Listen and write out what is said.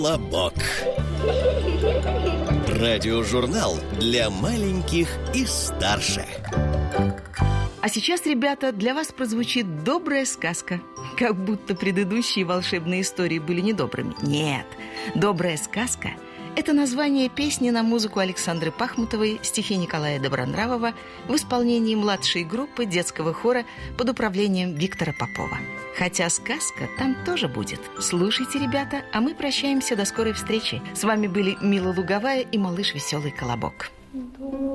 Колобок. Радиожурнал для маленьких и старше. А сейчас, ребята, для вас прозвучит добрая сказка. Как будто предыдущие волшебные истории были недобрыми. Нет, добрая сказка – это название песни на музыку Александры Пахмутовой, стихи Николая Добронравова в исполнении младшей группы детского хора под управлением Виктора Попова. Хотя сказка там тоже будет. Слушайте, ребята, а мы прощаемся до скорой встречи. С вами были Мила Луговая и малыш Веселый Колобок.